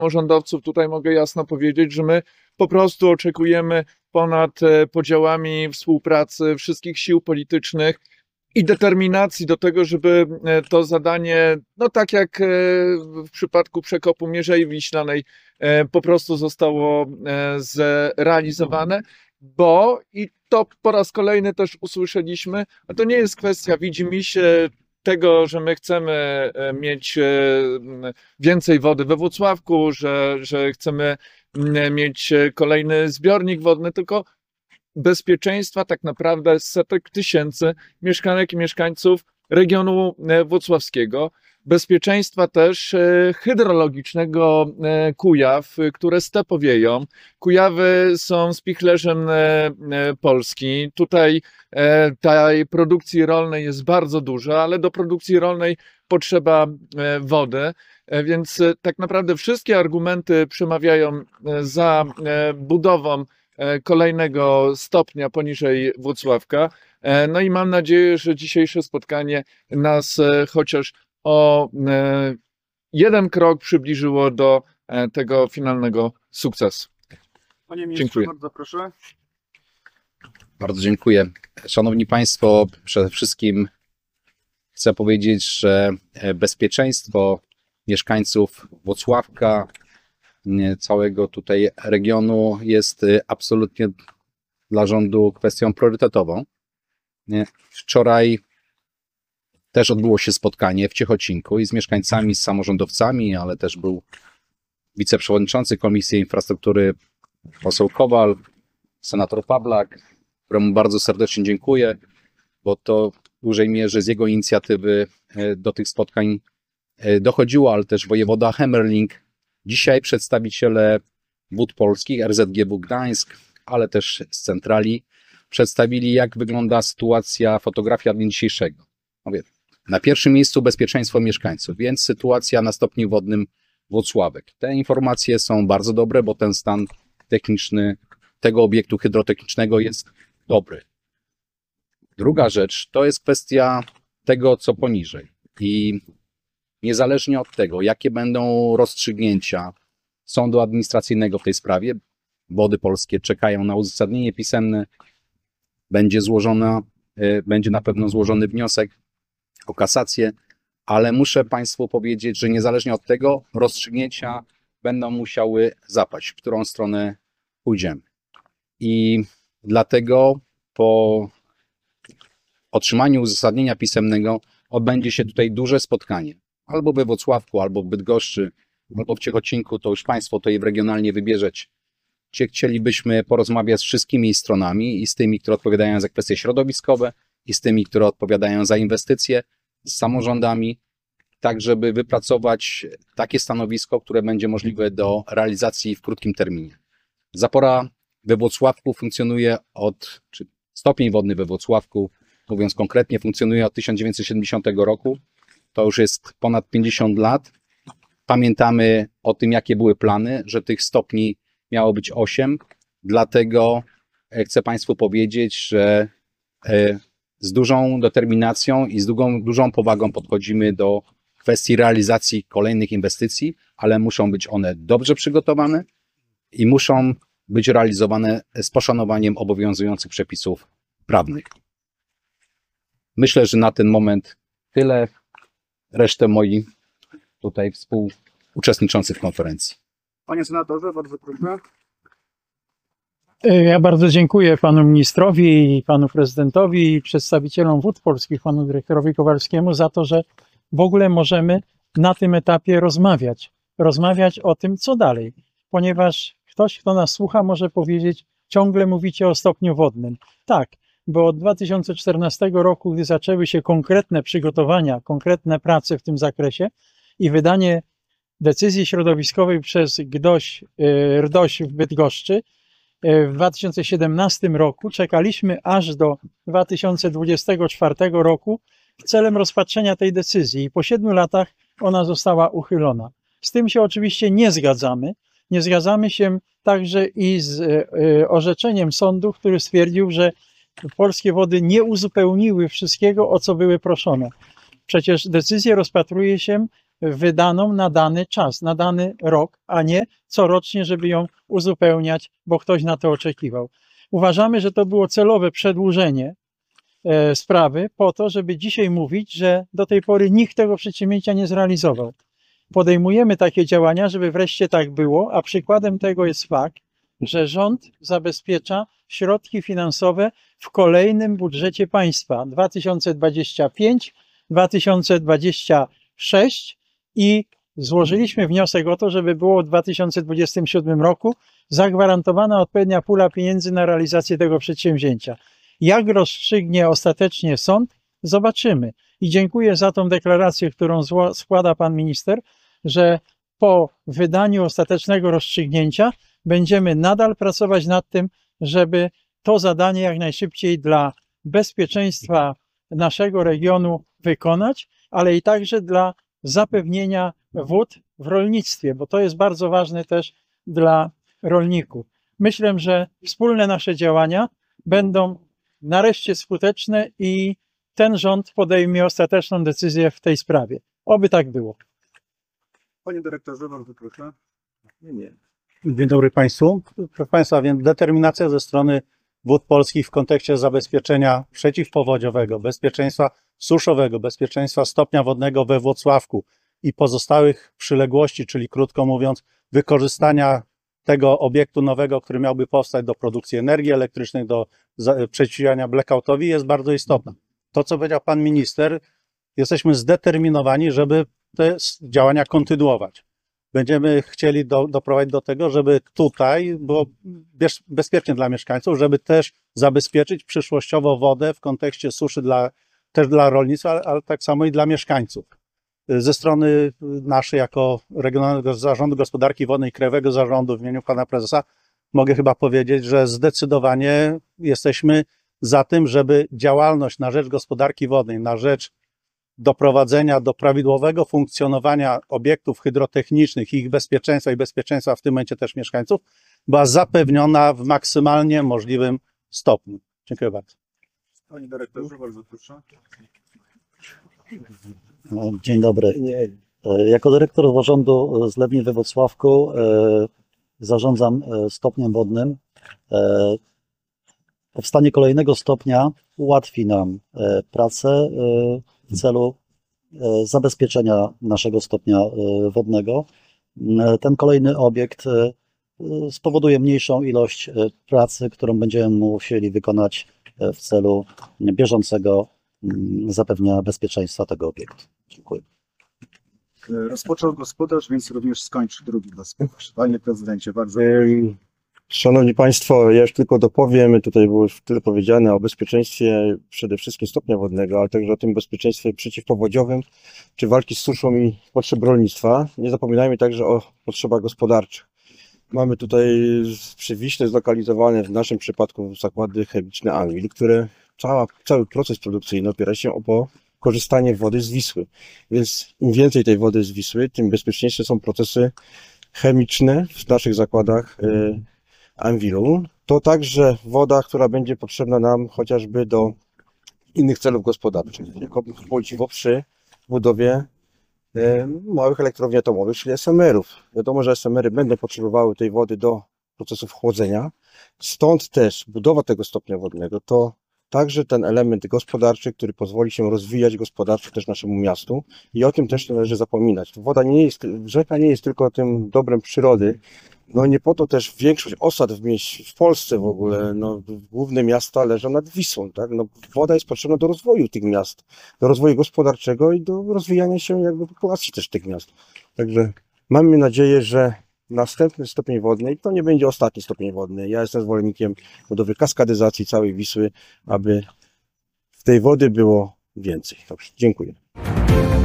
samorządowców tutaj mogę jasno powiedzieć, że my po prostu oczekujemy ponad podziałami współpracy wszystkich sił politycznych i determinacji do tego, żeby to zadanie, no tak jak w przypadku przekopu Mierzei Wiślanej, po prostu zostało zrealizowane, bo i to po raz kolejny też usłyszeliśmy, a to nie jest kwestia widzimisię tego, że my chcemy mieć więcej wody we Włocławku, że chcemy mieć kolejny zbiornik wodny, tylko bezpieczeństwa tak naprawdę setek tysięcy mieszkanek i mieszkańców regionu włocławskiego, bezpieczeństwa też hydrologicznego Kujaw, które stepowieją. Kujawy są spichlerzem Polski. Tutaj tej produkcji rolnej jest bardzo dużo, ale do produkcji rolnej potrzeba wody, więc tak naprawdę wszystkie argumenty przemawiają za budową kolejnego stopnia poniżej Włocławka. No i mam nadzieję, że dzisiejsze spotkanie nas chociaż o jeden krok przybliżyło do tego finalnego sukcesu. Panie ministrze, dziękuję. Bardzo proszę. Bardzo dziękuję. Szanowni Państwo, przede wszystkim chcę powiedzieć, że bezpieczeństwo mieszkańców Włocławka, całego tutaj regionu jest absolutnie dla rządu kwestią priorytetową. Wczoraj też odbyło się spotkanie w Ciechocinku i z mieszkańcami, z samorządowcami, ale też był wiceprzewodniczący Komisji Infrastruktury poseł Kowal, senator Pawlak, któremu bardzo serdecznie dziękuję, bo to w dużej mierze z jego inicjatywy do tych spotkań dochodziło, ale też wojewoda Hemmerling. Dzisiaj przedstawiciele Wód Polskich, RZGW Gdańsk, ale też z centrali przedstawili, jak wygląda sytuacja, fotografia dnia dzisiejszego. Mówię, na pierwszym miejscu bezpieczeństwo mieszkańców, więc sytuacja na stopniu wodnym Włocławek. Te informacje są bardzo dobre, bo ten stan techniczny tego obiektu hydrotechnicznego jest dobry. Druga rzecz to jest kwestia tego, co poniżej. I niezależnie od tego, jakie będą rozstrzygnięcia sądu administracyjnego w tej sprawie, Wody Polskie czekają na uzasadnienie pisemne, będzie na pewno złożony wniosek o kasację, ale muszę Państwu powiedzieć, że niezależnie od tego rozstrzygnięcia będą musiały zapaść, w którą stronę pójdziemy. I dlatego po otrzymaniu uzasadnienia pisemnego odbędzie się tutaj duże spotkanie. Albo we Włocławku, albo w Bydgoszczy, albo w Ciechocinku, to już Państwo tutaj regionalnie wybierzecie. Chcielibyśmy porozmawiać z wszystkimi stronami i z tymi, które odpowiadają za kwestie środowiskowe, i z tymi, które odpowiadają za inwestycje, z samorządami, tak żeby wypracować takie stanowisko, które będzie możliwe do realizacji w krótkim terminie. Zapora we Włocławku funkcjonuje czy stopień wodny we Włocławku, mówiąc konkretnie, funkcjonuje od 1970 roku. To już jest ponad 50 lat. Pamiętamy o tym, jakie były plany, że tych stopni miało być 8. Dlatego chcę Państwu powiedzieć, że z dużą determinacją i z dużą powagą podchodzimy do kwestii realizacji kolejnych inwestycji, ale muszą być one dobrze przygotowane i muszą być realizowane z poszanowaniem obowiązujących przepisów prawnych. Myślę, że na ten moment tyle. Resztę moi tutaj współuczestniczący w konferencji. Panie senatorze, bardzo proszę. Ja bardzo dziękuję panu ministrowi i panu prezydentowi i przedstawicielom Wód Polskich, panu dyrektorowi Kowalskiemu za to, że w ogóle możemy na tym etapie rozmawiać o tym, co dalej. Ponieważ ktoś, kto nas słucha, może powiedzieć, ciągle mówicie o stopniu wodnym. Tak, bo od 2014 roku, gdy zaczęły się konkretne przygotowania, konkretne prace w tym zakresie i wydanie decyzji środowiskowej przez RDOŚ w Bydgoszczy, w 2017 roku czekaliśmy aż do 2024 roku celem rozpatrzenia tej decyzji i po 7 latach ona została uchylona. Z tym się oczywiście nie zgadzamy. Nie zgadzamy się także i z orzeczeniem sądu, który stwierdził, że polskie wody nie uzupełniły wszystkiego, o co były proszone. Przecież decyzję rozpatruje się wydaną na dany czas, na dany rok, a nie corocznie, żeby ją uzupełniać, bo ktoś na to oczekiwał. Uważamy, że to było celowe przedłużenie sprawy po to, żeby dzisiaj mówić, że do tej pory nikt tego przedsięwzięcia nie zrealizował. Podejmujemy takie działania, żeby wreszcie tak było, a przykładem tego jest fakt, że rząd zabezpiecza środki finansowe w kolejnym budżecie państwa 2025-2026 i złożyliśmy wniosek o to, żeby było w 2027 roku zagwarantowana odpowiednia pula pieniędzy na realizację tego przedsięwzięcia. Jak rozstrzygnie ostatecznie sąd, zobaczymy. I dziękuję za tą deklarację, którą składa pan minister, że po wydaniu ostatecznego rozstrzygnięcia będziemy nadal pracować nad tym, żeby to zadanie jak najszybciej dla bezpieczeństwa naszego regionu wykonać, ale i także dla zapewnienia wód w rolnictwie, bo to jest bardzo ważne też dla rolników. Myślę, że wspólne nasze działania będą nareszcie skuteczne i ten rząd podejmie ostateczną decyzję w tej sprawie. Oby tak było. Panie dyrektorze, bardzo proszę. Dzień dobry Państwu. Proszę Państwa, więc determinacja ze strony Wód Polskich w kontekście zabezpieczenia przeciwpowodziowego, bezpieczeństwa suszowego, bezpieczeństwa stopnia wodnego we Włocławku i pozostałych przyległości, czyli krótko mówiąc, wykorzystania tego obiektu nowego, który miałby powstać do produkcji energii elektrycznej, do przeciwdziałania blackoutowi, jest bardzo istotna. To, co powiedział Pan Minister, jesteśmy zdeterminowani, żeby te działania kontynuować. Będziemy chcieli doprowadzić do tego, żeby tutaj było bezpiecznie dla mieszkańców, żeby też zabezpieczyć przyszłościowo wodę w kontekście suszy też dla rolnictwa, ale tak samo i dla mieszkańców. Ze strony naszej jako Regionalnego Zarządu Gospodarki Wodnej i Krajowego Zarządu w imieniu Pana Prezesa mogę chyba powiedzieć, że zdecydowanie jesteśmy za tym, żeby działalność na rzecz gospodarki wodnej, na rzecz doprowadzenia do prawidłowego funkcjonowania obiektów hydrotechnicznych i ich bezpieczeństwa i bezpieczeństwa w tym momencie też mieszkańców była zapewniona w maksymalnie możliwym stopniu. Dziękuję bardzo. Panie dyrektorze, bardzo proszę. Dzień dobry. Jako dyrektor zarządu zlewni we Włocławku zarządzam stopniem wodnym. Powstanie kolejnego stopnia ułatwi nam pracę w celu zabezpieczenia naszego stopnia wodnego. Ten kolejny obiekt spowoduje mniejszą ilość pracy, którą będziemy musieli wykonać w celu bieżącego zapewnienia bezpieczeństwa tego obiektu. Dziękuję. Rozpoczął gospodarz, więc również skończy drugi gospodarz. Panie prezydencie, bardzo. Szanowni Państwo, ja już tylko dopowiem, tutaj było już tyle powiedziane o bezpieczeństwie przede wszystkim stopnia wodnego, ale także o tym bezpieczeństwie przeciwpowodziowym, czy walki z suszą i potrzeb rolnictwa. Nie zapominajmy także o potrzebach gospodarczych. Mamy tutaj przy Wiśle zlokalizowane w naszym przypadku zakłady chemiczne Anwil, które cały proces produkcyjny opiera się o korzystanie wody z Wisły. Więc im więcej tej wody z Wisły, tym bezpieczniejsze są procesy chemiczne w naszych zakładach Anwilu. To także woda, która będzie potrzebna nam chociażby do innych celów gospodarczych, jako paliwo przy budowie małych elektrowni atomowych, czyli SMR-ów. Wiadomo, że SMR-y będą potrzebowały tej wody do procesów chłodzenia. Stąd też budowa tego stopnia wodnego to także ten element gospodarczy, który pozwoli się rozwijać gospodarczo też naszemu miastu i o tym też nie należy zapominać. Rzeka nie jest tylko tym dobrem przyrody. No nie po to też większość osad w Polsce w ogóle, główne miasta leżą nad Wisłą, tak? Woda jest potrzebna do rozwoju tych miast, do rozwoju gospodarczego i do rozwijania się jakby populacji też tych miast. Także mamy nadzieję, że następny stopień wodny, i to nie będzie ostatni stopień wodny. Ja jestem zwolennikiem budowy kaskadyzacji całej Wisły, aby w tej wody było więcej. Dobrze, dziękuję.